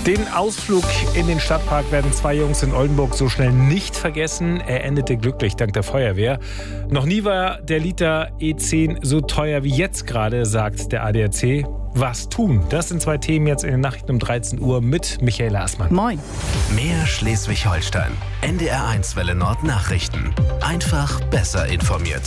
Den Ausflug in den Stadtpark werden zwei Jungs in Oldenburg so schnell nicht vergessen. Er endete glücklich dank der Feuerwehr. Noch nie war der Liter E10 so teuer wie jetzt gerade, sagt der ADAC. Was tun? Das sind zwei Themen jetzt in den Nachrichten um 13 Uhr mit Michaela Assmann. Moin. Mehr Schleswig-Holstein. NDR1 Welle Nord Nachrichten. Einfach besser informiert.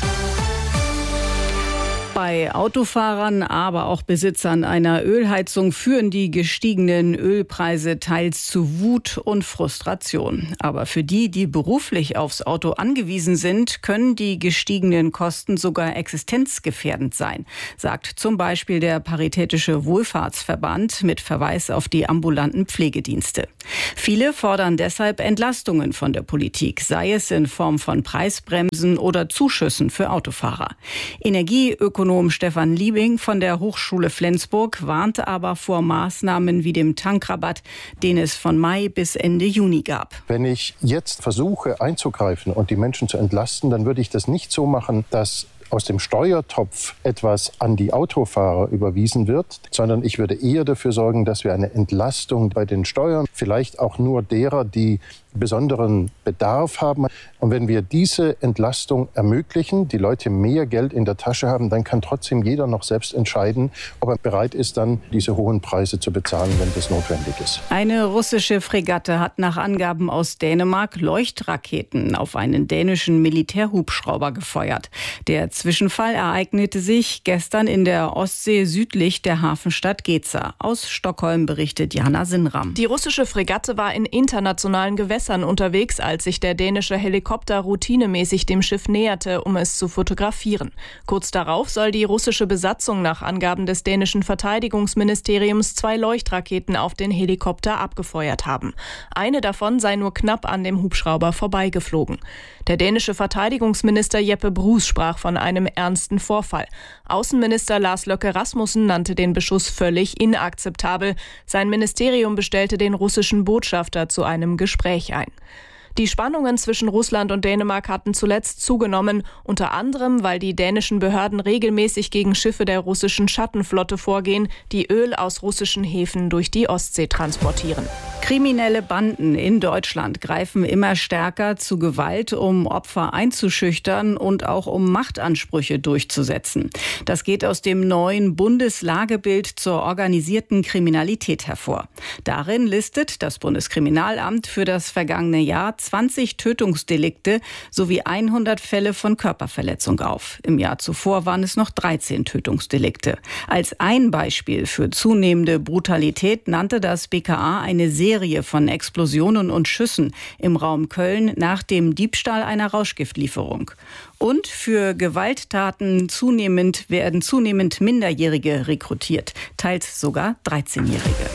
Bei Autofahrern, aber auch Besitzern einer Ölheizung führen die gestiegenen Ölpreise teils zu Wut und Frustration. Aber für die, die beruflich aufs Auto angewiesen sind, können die gestiegenen Kosten sogar existenzgefährdend sein, sagt zum Beispiel der Paritätische Wohlfahrtsverband mit Verweis auf die ambulanten Pflegedienste. Viele fordern deshalb Entlastungen von der Politik, sei es in Form von Preisbremsen oder Zuschüssen für Autofahrer. Energieökonom Stefan Liebing von der Hochschule Flensburg warnte aber vor Maßnahmen wie dem Tankrabatt, den es von Mai bis Ende Juni gab. Wenn ich jetzt versuche einzugreifen und die Menschen zu entlasten, dann würde ich das nicht so machen, dass aus dem Steuertopf etwas an die Autofahrer überwiesen wird, sondern ich würde eher dafür sorgen, dass wir eine Entlastung bei den Steuern, vielleicht auch nur derer, die besonderen Bedarf haben. Und wenn wir diese Entlastung ermöglichen, die Leute mehr Geld in der Tasche haben, dann kann trotzdem jeder noch selbst entscheiden, ob er bereit ist, dann diese hohen Preise zu bezahlen, wenn das notwendig ist. Eine russische Fregatte hat nach Angaben aus Dänemark Leuchtraketen auf einen dänischen Militärhubschrauber gefeuert. Der Zwischenfall ereignete sich gestern in der Ostsee südlich der Hafenstadt Geza. Aus Stockholm berichtet Jana Sinram. Die russische Fregatte war in internationalen Gewässern unterwegs, als sich der dänische Helikopter routinemäßig dem Schiff näherte, um es zu fotografieren. Kurz darauf soll die russische Besatzung nach Angaben des dänischen Verteidigungsministeriums 2 Leuchtraketen auf den Helikopter abgefeuert haben. Eine davon sei nur knapp an dem Hubschrauber vorbeigeflogen. Der dänische Verteidigungsminister Jeppe Bruus sprach von einem ernsten Vorfall. Außenminister Lars Løkke Rasmussen nannte den Beschuss völlig inakzeptabel. Sein Ministerium bestellte den russischen Botschafter zu einem Gespräch ein. Die Spannungen zwischen Russland und Dänemark hatten zuletzt zugenommen, unter anderem, weil die dänischen Behörden regelmäßig gegen Schiffe der russischen Schattenflotte vorgehen, die Öl aus russischen Häfen durch die Ostsee transportieren. Kriminelle Banden in Deutschland greifen immer stärker zu Gewalt, um Opfer einzuschüchtern und auch um Machtansprüche durchzusetzen. Das geht aus dem neuen Bundeslagebild zur organisierten Kriminalität hervor. Darin listet das Bundeskriminalamt für das vergangene Jahr 20 Tötungsdelikte sowie 100 Fälle von Körperverletzung auf. Im Jahr zuvor waren es noch 13 Tötungsdelikte. Als ein Beispiel für zunehmende Brutalität nannte das BKA eine Serie von Explosionen und Schüssen im Raum Köln nach dem Diebstahl einer Rauschgiftlieferung. Und für Gewalttaten werden zunehmend Minderjährige rekrutiert, teils sogar 13-Jährige.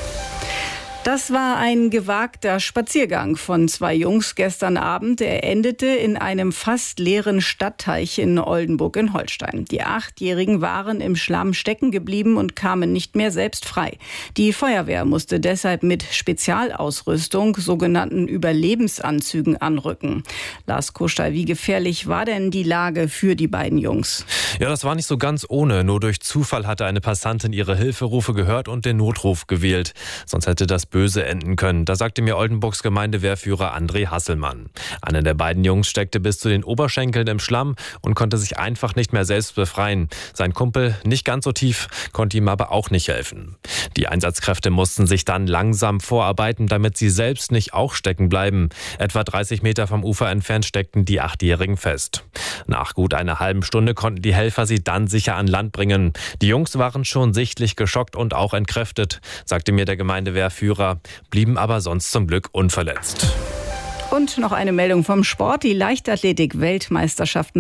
Das war ein gewagter Spaziergang von zwei Jungs gestern Abend. Er endete in einem fast leeren Stadtteich in Oldenburg in Holstein. Die 8-Jährigen waren im Schlamm stecken geblieben und kamen nicht mehr selbst frei. Die Feuerwehr musste deshalb mit Spezialausrüstung, sogenannten Überlebensanzügen, anrücken. Lars Koschal, wie gefährlich war denn die Lage für die beiden Jungs? Ja, das war nicht so ganz ohne. Nur durch Zufall hatte eine Passantin ihre Hilferufe gehört und den Notruf gewählt. Sonst hätte das böse enden können. Da sagte mir Oldenburgs Gemeindewehrführer André Hasselmann. Einer der beiden Jungs steckte bis zu den Oberschenkeln im Schlamm und konnte sich einfach nicht mehr selbst befreien. Sein Kumpel, nicht ganz so tief, konnte ihm aber auch nicht helfen. Die Einsatzkräfte mussten sich dann langsam vorarbeiten, damit sie selbst nicht auch stecken bleiben. Etwa 30 Meter vom Ufer entfernt steckten die 8-Jährigen fest. Nach gut einer halben Stunde konnten die Helfer sie dann sicher an Land bringen. Die Jungs waren schon sichtlich geschockt und auch entkräftet, sagte mir der Gemeindewehrführer, blieben aber sonst zum Glück unverletzt. Und noch eine Meldung vom Sport. Die Leichtathletik-Weltmeisterschaften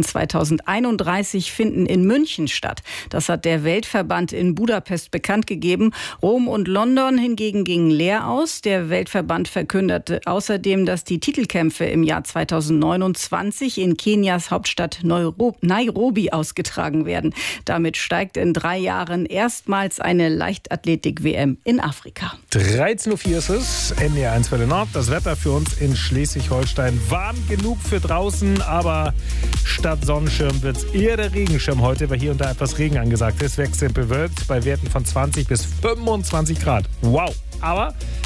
2031 finden in München statt. Das hat der Weltverband in Budapest bekannt gegeben. Rom und London hingegen gingen leer aus. Der Weltverband verkündete außerdem, dass die Titelkämpfe im Jahr 2029 in Kenias Hauptstadt Nairobi ausgetragen werden. Damit steigt in 3 Jahren erstmals eine Leichtathletik-WM in Afrika. 13.04 Uhr ist es, NDR1 Welle Nord. Das Wetter für uns in Schleswig-Holstein warm genug für draußen, aber statt Sonnenschirm wird es eher der Regenschirm heute, weil hier und da etwas Regen angesagt ist. Wechselnd bewölkt bei Werten von 20 bis 25 Grad. Wow! Aber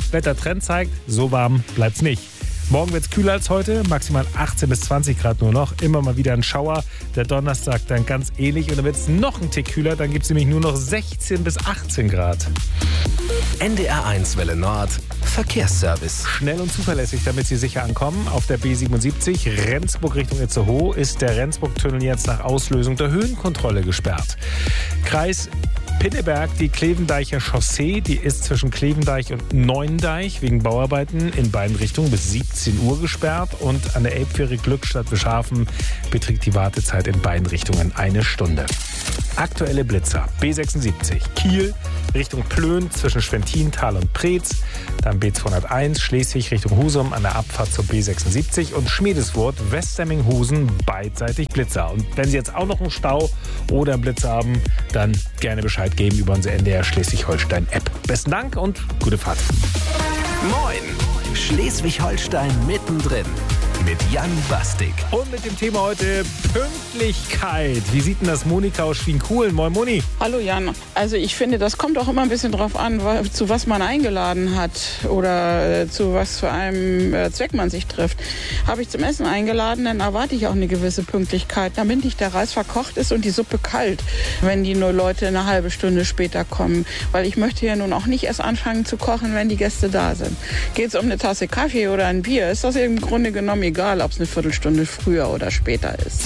Wettertrend zeigt, so warm bleibt's nicht. Morgen wird es kühler als heute, maximal 18 bis 20 Grad nur noch. Immer mal wieder ein Schauer. Der Donnerstag dann ganz ähnlich und dann wird es noch ein Tick kühler. Dann gibt es nämlich nur noch 16 bis 18 Grad. NDR1 Welle Nord. Verkehrsservice. Schnell und zuverlässig, damit Sie sicher ankommen. Auf der B77 Rendsburg Richtung Itzehoe ist der Rendsburg-Tunnel jetzt nach Auslösung der Höhenkontrolle gesperrt. Kreis Pinneberg, die Klevendeicher Chaussee, die ist zwischen Klevendeich und Neuendeich wegen Bauarbeiten in beiden Richtungen bis 17 Uhr gesperrt. Und an der Elbfähre Glückstadt-Beschafen beträgt die Wartezeit in beiden Richtungen 1 Stunde. Aktuelle Blitzer. B76 Kiel Richtung Plön zwischen Schwentintal und Preetz. Dann B201 Schleswig Richtung Husum an der Abfahrt zur B76 und Schmiedeswurth Westemming-Husen beidseitig Blitzer. Und wenn Sie jetzt auch noch einen Stau oder einen Blitzer haben, dann gerne Bescheid geben über unsere NDR Schleswig-Holstein-App. Besten Dank und gute Fahrt. Moin! Schleswig-Holstein mittendrin. Mit Jan Bastik. Und mit dem Thema heute Pünktlichkeit. Wie sieht denn das Monika aus Schwienkuhlen? Moin Moni. Hallo Jan. Also ich finde, das kommt auch immer ein bisschen drauf an, zu was man eingeladen hat oder zu was für einem Zweck man sich trifft. Habe ich zum Essen eingeladen, dann erwarte ich auch eine gewisse Pünktlichkeit, damit nicht der Reis verkocht ist und die Suppe kalt, wenn die nur Leute eine halbe Stunde später kommen. Weil ich möchte ja nun auch nicht erst anfangen zu kochen, wenn die Gäste da sind. Geht es um eine Tasse Kaffee oder ein Bier, ist das im Grunde genommen egal, ob es eine Viertelstunde früher oder später ist.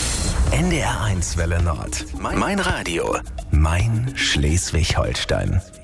NDR1 Welle Nord. Mein Radio. Mein Schleswig-Holstein.